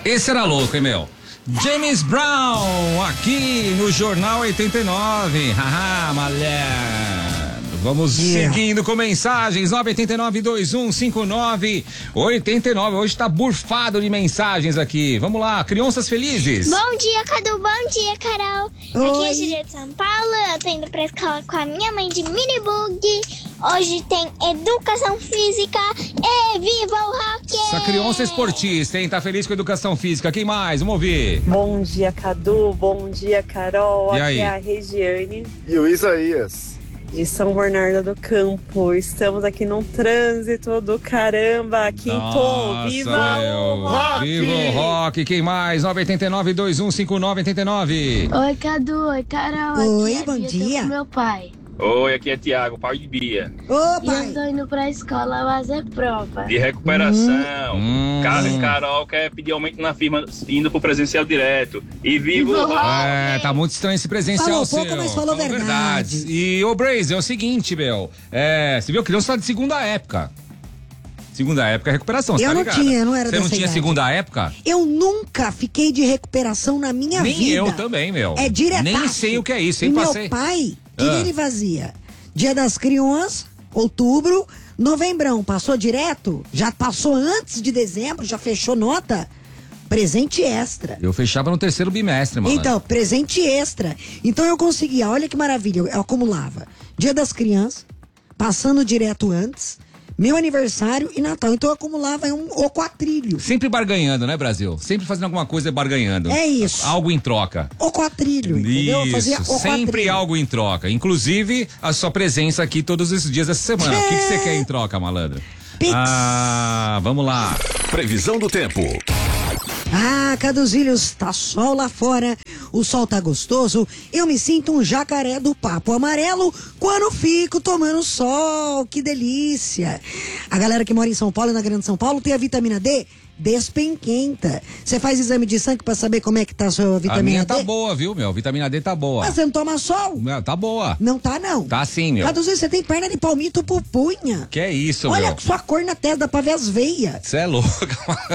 Esse era louco, hein, meu? James Brown, aqui no Jornal 89. Haha, malandro. Vamos seguindo com mensagens. 989-2159-89. Hoje tá burfado de mensagens aqui. Vamos lá, crianças felizes. Bom dia, Cadu. Bom dia, Carol. Oi. Aqui é a Julia de São Paulo. Eu tô indo pra escola com a minha mãe de minibug. Hoje tem educação física e viva o rock! Essa criança esportista, hein? Tá feliz com a educação física. Quem mais? Vamos ouvir. Bom dia, Cadu. Bom dia, Carol. E Aqui aí? é a Regiane, E o Isaías? de São Bernardo do Campo. Estamos aqui num trânsito do caramba. Quintou. Viva o rock! Viva o rock! Quem mais? 989-2159-89. Oi, Cadu. Oi, Carol. Oi, aqui é bom Bia, tô dia. com meu pai. Oi, aqui é Tiago, pai de Bia. Ô, E pai. eu tô indo pra escola fazer prova. De recuperação. Hum. Carol quer pedir aumento na firma, indo pro presencial direto. E viva o rock! É, tá muito estranho esse presencial Falou seu. pouco, mas falou verdade. E, ô Braze, é o seguinte, meu. Você viu que criança tá de segunda época. Segunda época é recuperação, você Eu tá não ligado? tinha, não era Você não dessa tinha idade. segunda época? Eu nunca fiquei de recuperação na minha Nem vida. eu também, meu. É diretaço. Nem sei o que é isso, E hein, meu passei. pai, o que Ah. ele fazia? Dia das Crianças, outubro, novembrão, passou direto? Já passou antes de dezembro, já fechou nota? Presente extra. Eu fechava no terceiro bimestre, mano. Então, presente extra. Então eu conseguia, olha que maravilha, eu acumulava Dia das Crianças, passando direto antes, meu aniversário e Natal. Então eu acumulava o quatrilho. Sempre barganhando, né, Brasil? Sempre fazendo alguma coisa barganhando. É isso. Algo em troca. O quatrilho, entendeu? Eu fazia Isso, o sempre quatrilho. algo em troca. Inclusive, a sua presença aqui todos os dias dessa semana. O que você quer em troca, malandro? Pix. Vamos lá. Previsão do tempo. Caduzilhos, tá sol lá fora, o sol tá gostoso, eu me sinto um jacaré do papo amarelo quando fico tomando sol, que delícia. A galera que mora em São Paulo e na Grande São Paulo tem a vitamina D despenquenta. Você faz exame de sangue pra saber como é que tá a sua A vitamina minha D? tá boa, viu, meu? Vitamina D tá boa. Mas você não toma sol? Tá boa. Não tá, não. Tá sim, meu. Caduzilhos, você tem perna de palmito pupunha. Que é isso, Olha meu? sua cor na testa, dá pra ver as veias. Você é louco.